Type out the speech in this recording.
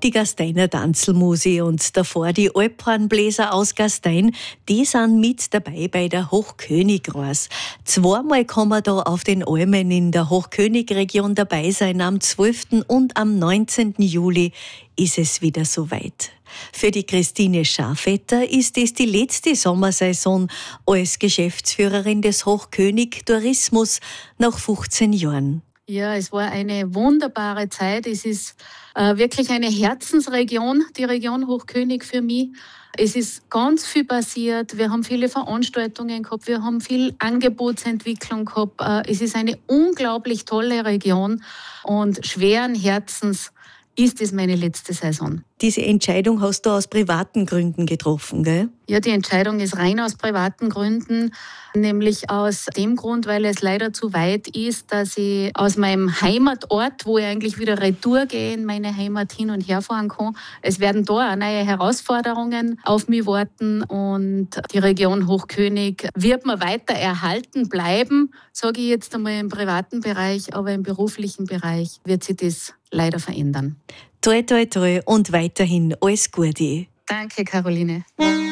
Die Gasteiner Tanzelmusi und davor die Alphornbläser aus Gastein, die sind mit dabei bei der Hochkönig-Ras. Zweimal kann man da auf den Almen in der Hochkönig-Region dabei sein. Am 12. und am 19. Juli ist es wieder soweit. Für die Christine Schafetter ist es die letzte Sommersaison als Geschäftsführerin des Hochkönig Tourismus nach 15 Jahren. Ja, es war eine wunderbare Zeit. Es ist wirklich eine Herzensregion, die Region Hochkönig für mich. Es ist ganz viel passiert. Wir haben viele Veranstaltungen gehabt. Wir haben viel Angebotsentwicklung gehabt. Es ist eine unglaublich tolle Region und schweren Herzens ist es meine letzte Saison. Diese Entscheidung hast du aus privaten Gründen getroffen, gell? Ja, die Entscheidung ist rein aus privaten Gründen, nämlich aus dem Grund, weil es leider zu weit ist, dass ich aus meinem Heimatort, wo ich eigentlich wieder retour gehe, in meine Heimat hin und her fahren kann. Es werden da auch neue Herausforderungen auf mich warten und die Region Hochkönig wird mir weiter erhalten bleiben, sage ich jetzt einmal im privaten Bereich, aber im beruflichen Bereich wird sich das leider verändern. Toi, toi, toi und weiterhin alles Gute. Danke, Caroline.